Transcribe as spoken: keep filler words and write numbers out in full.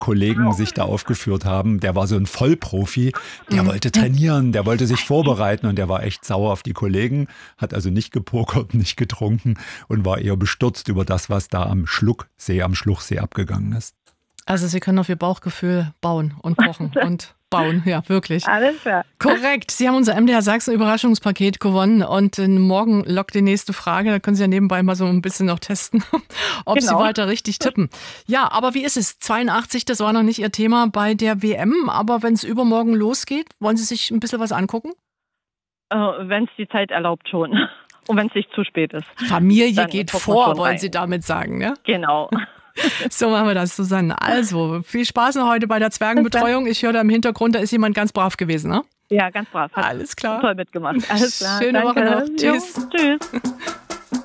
Kollegen sich da aufgeführt haben. Der war so ein Vollprofi, der wollte trainieren, der wollte sich vorbereiten und der war echt sauer auf die Kollegen, hat also nicht gepokert, nicht getrunken und war eher bestürzt über das, was da am Schlucksee, am Schluchsee abgegangen ist. Also Sie können auf Ihr Bauchgefühl bauen und pochen und bauen, ja, wirklich. Alles klar. Korrekt. Sie haben unser M D R Sachsen Überraschungspaket gewonnen und äh, morgen lockt die nächste Frage. Da können Sie ja nebenbei mal so ein bisschen noch testen, ob genau. Sie weiter richtig tippen. Ja, aber wie ist es? zweiundachtzig, das war noch nicht Ihr Thema bei der W M, aber wenn es übermorgen losgeht, wollen Sie sich ein bisschen was angucken? Äh, wenn es die Zeit erlaubt schon. Und wenn es nicht zu spät ist. Familie geht vor, wollen Sie damit sagen, ne? Genau. So machen wir das, Susanne. Also, viel Spaß noch heute bei der Zwergenbetreuung. Ich höre da im Hintergrund, da ist jemand ganz brav gewesen, ne? Ja, ganz brav. Hat Alles klar. Toll mitgemacht. Alles klar. Schöne Danke. Woche noch. Tschüss. Jo, tschüss.